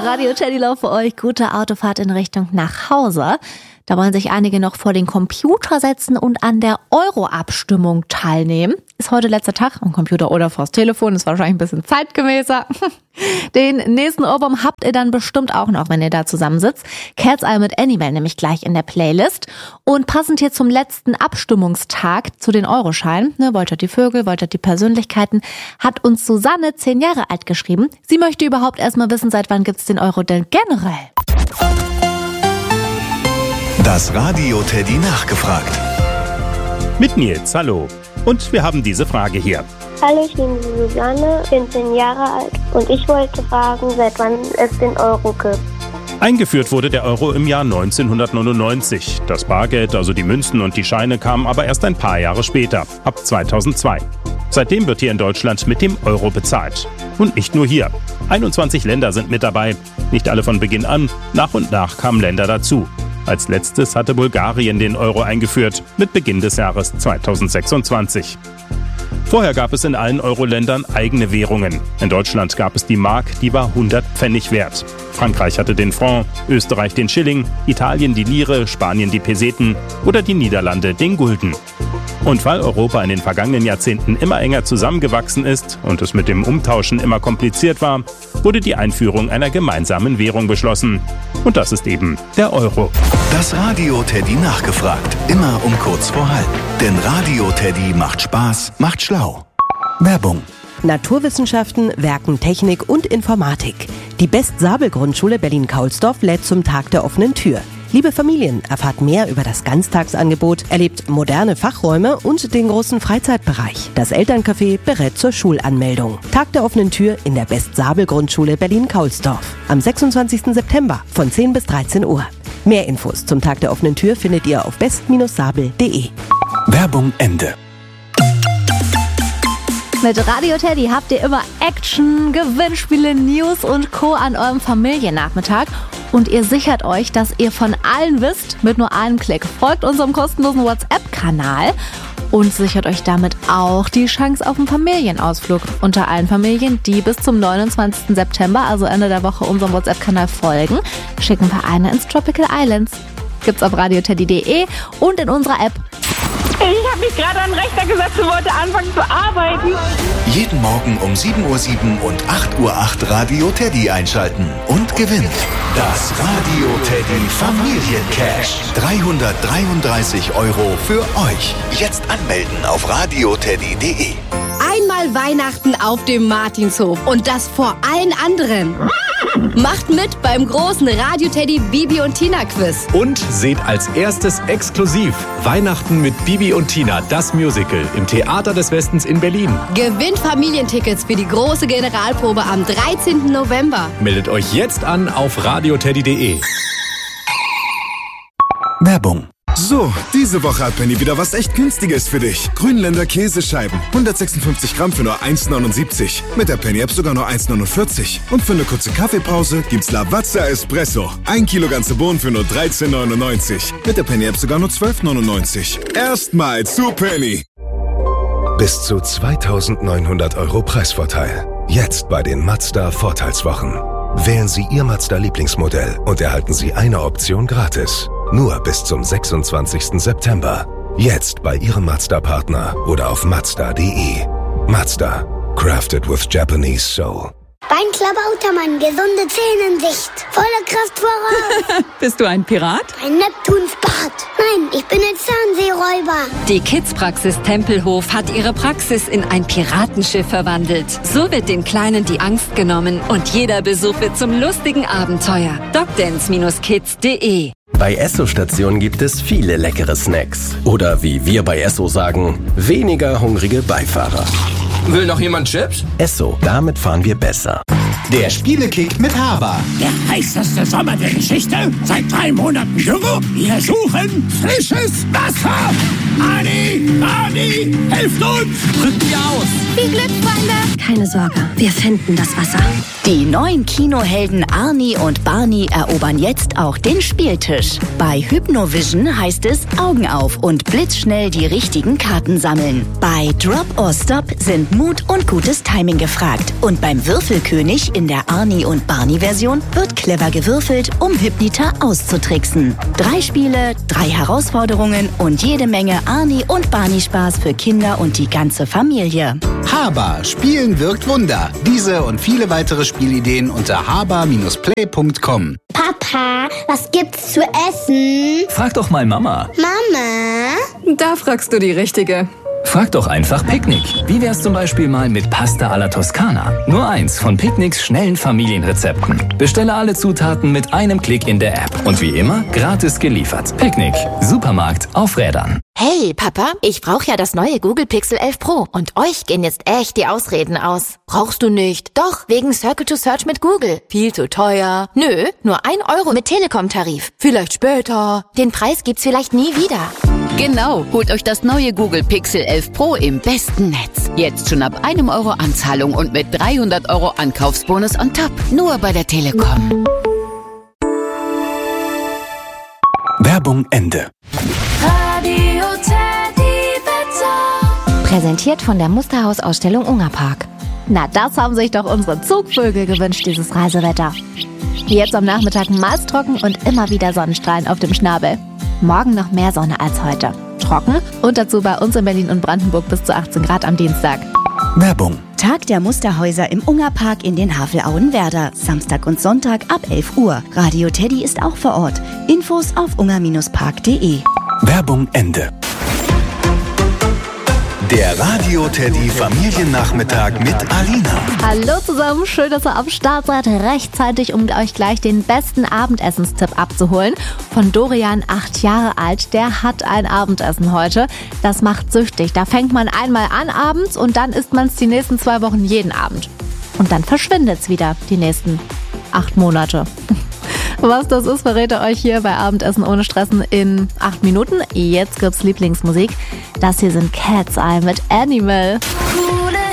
Radio Teddy Love für euch. Gute Autofahrt in Richtung nach Hause. Da wollen sich einige noch vor den Computer setzen und an der Euro-Abstimmung teilnehmen. Ist heute letzter Tag am Computer oder vors Telefon. Ist wahrscheinlich ein bisschen zeitgemäßer. Den nächsten Ohrwurm habt ihr dann bestimmt auch noch, wenn ihr da zusammensitzt. Cat's Eye mit Animal nämlich gleich in der Playlist. Und passend hier zum letzten Abstimmungstag zu den Euroscheinen, Woltert die Vögel, Woltert die Persönlichkeiten, hat uns Susanne 10 Jahre alt geschrieben. Sie möchte überhaupt erstmal wissen, seit wann gibt's den Euro denn generell? Das Radio Teddy nachgefragt. Mit Nils, hallo. Und wir haben diese Frage hier. Hallo, ich bin Susanne, bin 10 Jahre alt und ich wollte fragen, seit wann es den Euro gibt. Eingeführt wurde der Euro im Jahr 1999. Das Bargeld, also die Münzen und die Scheine, kamen aber erst ein paar Jahre später, ab 2002. Seitdem wird hier in Deutschland mit dem Euro bezahlt. Und nicht nur hier. 21 Länder sind mit dabei. Nicht alle von Beginn an. Nach und nach kamen Länder dazu. Als letztes hatte Bulgarien den Euro eingeführt, mit Beginn des Jahres 2026. Vorher gab es in allen Euro-Ländern eigene Währungen. In Deutschland gab es die Mark, die war 100 Pfennig wert. Frankreich hatte den Franc, Österreich den Schilling, Italien die Lire, Spanien die Peseten oder die Niederlande den Gulden. Und weil Europa in den vergangenen Jahrzehnten immer enger zusammengewachsen ist und es mit dem Umtauschen immer kompliziert war, wurde die Einführung einer gemeinsamen Währung beschlossen. Und das ist eben der Euro. Das Radio Teddy nachgefragt. Immer um kurz vor halb. Denn Radio Teddy macht Spaß, macht schlau. Werbung. Naturwissenschaften, Werken, Technik und Informatik. Die Best-Sabel-Grundschule Berlin-Kaulsdorf lädt zum Tag der offenen Tür. Liebe Familien, erfahrt mehr über das Ganztagsangebot, erlebt moderne Fachräume und den großen Freizeitbereich. Das Elterncafé berät zur Schulanmeldung. Tag der offenen Tür in der Best-Sabel-Grundschule Berlin-Kaulsdorf. Am 26. September von 10 bis 13 Uhr. Mehr Infos zum Tag der offenen Tür findet ihr auf best-sabel.de. Werbung Ende. Mit Radio Teddy habt ihr immer Action, Gewinnspiele, News und Co. an eurem Familiennachmittag. Und ihr sichert euch, dass ihr von allen wisst, mit nur einem Klick. Folgt unserem kostenlosen WhatsApp-Kanal und sichert euch damit auch die Chance auf einen Familienausflug. Unter allen Familien, die bis zum 29. September, also Ende der Woche, unserem WhatsApp-Kanal folgen, schicken wir eine ins Tropical Islands. Gibt's auf radioteddy.de und in unserer App. Ich habe mich gerade an den Rechner gesetzt und wollte anfangen zu arbeiten. Jeden Morgen um 7:07 Uhr und 8:08 Uhr Radio Teddy einschalten und gewinnt das Radio Teddy Familiencash. 333 € für euch. Jetzt anmelden auf radioteddy.de. Einmal Weihnachten auf dem Martinshof und das vor allen anderen. Macht mit beim großen Radio Teddy Bibi und Tina Quiz. Und seht als erstes exklusiv Weihnachten mit Bibi und Tina, das Musical im Theater des Westens in Berlin. Gewinnt Familientickets für die große Generalprobe am 13. November. Meldet euch jetzt an auf radioteddy.de. Werbung. So, diese Woche hat Penny wieder was echt Günstiges für dich. Grünländer Käsescheiben, 156 Gramm für nur 1,79. Mit der Penny-App sogar nur 1,49. Und für eine kurze Kaffeepause gibt's Lavazza Espresso. 1 Kilo ganze Bohnen für nur 13,99. Mit der Penny-App sogar nur 12,99. Erstmal zu Penny. Bis zu 2.900 € Preisvorteil. Jetzt bei den Mazda Vorteilswochen. Wählen Sie Ihr Mazda-Lieblingsmodell und erhalten Sie eine Option gratis. Nur bis zum 26. September. Jetzt bei Ihrem Mazda-Partner oder auf Mazda.de. Mazda. Crafted with Japanese Soul. Beinklabautermann, gesunde Zähne in Sicht. Voller Kraft voraus. Bist du ein Pirat? Ein Neptunsbart. Nein, ich bin ein Zahnseeräuber. Die Kids-Praxis Tempelhof hat ihre Praxis in ein Piratenschiff verwandelt. So wird den Kleinen die Angst genommen und jeder Besuch wird zum lustigen Abenteuer. Dogdance-kids.de. Bei Esso-Stationen gibt es viele leckere Snacks. Oder wie wir bei Esso sagen, weniger hungrige Beifahrer. Will noch jemand Chips? Esso, damit fahren wir besser. Der Spielekick mit Haber. Der heißeste Sommer der Geschichte. Seit 3 Monaten Dürre. Wir suchen frisches Wasser. Ani, helft uns. Drückt ihr aus. Viel Glück, Freunde. Keine Sorge, wir finden das Wasser. Die neuen Kinohelden Arnie und Barney erobern jetzt auch den Spieltisch. Bei Hypnovision heißt es Augen auf und blitzschnell die richtigen Karten sammeln. Bei Drop or Stop sind Mut und gutes Timing gefragt. Und beim Würfelkönig in der Arnie und Barney-Version wird clever gewürfelt, um Hypnita auszutricksen. 3 Spiele, 3 Herausforderungen und jede Menge Arnie und Barney-Spaß für Kinder und die ganze Familie. Haber, Spielen wirkt Wunder. Diese und viele weitere Spielideen unter haber-play.com. Papa, was gibt's zu essen? Frag doch mal Mama. Mama? Da fragst du die Richtige. Frag doch einfach Picknick. Wie wär's zum Beispiel mal mit Pasta alla Toscana? Nur eins von Picknicks schnellen Familienrezepten. Bestelle alle Zutaten mit einem Klick in der App. Und wie immer, gratis geliefert. Picknick. Supermarkt auf Rädern. Hey, Papa, ich brauche ja das neue Google Pixel 11 Pro. Und euch gehen jetzt echt die Ausreden aus. Brauchst du nicht? Doch, wegen Circle to Search mit Google. Viel zu teuer. Nö, nur 1 Euro mit Telekom-Tarif. Vielleicht später. Den Preis gibt's vielleicht nie wieder. Genau, holt euch das neue Google Pixel 11 Pro im besten Netz. Jetzt schon ab 1 Euro Anzahlung und mit 300 Euro Ankaufsbonus on top. Nur bei der Telekom. Werbung Ende. Radio Teddy Wetter. Präsentiert von der Musterhausausstellung Ungerpark. Na, das haben sich doch unsere Zugvögel gewünscht, dieses Reisewetter. Jetzt am Nachmittag meist trocken und immer wieder Sonnenstrahlen auf dem Schnabel. Morgen noch mehr Sonne als heute. Trocken und dazu bei uns in Berlin und Brandenburg bis zu 18 Grad am Dienstag. Werbung. Tag der Musterhäuser im Ungerpark in den Havelauen-Werder. Samstag und Sonntag ab 11 Uhr. Radio Teddy ist auch vor Ort. Infos auf unger-park.de. Werbung Ende. Der Radio Teddy Familiennachmittag mit Alina. Hallo zusammen, schön, dass ihr am Start seid. Rechtzeitig, um euch gleich den besten Abendessenstipp abzuholen. Von Dorian, 8 Jahre alt, der hat ein Abendessen heute. Das macht süchtig. Da fängt man einmal an abends und dann isst man es die nächsten 2 Wochen jeden Abend. Und dann verschwindet es wieder, die nächsten 8 Monate. Was das ist, verrät ihr euch hier bei Abendessen ohne Stressen in 8 Minuten. Jetzt gibt's Lieblingsmusik. Das hier sind Cat's Eye mit Animal.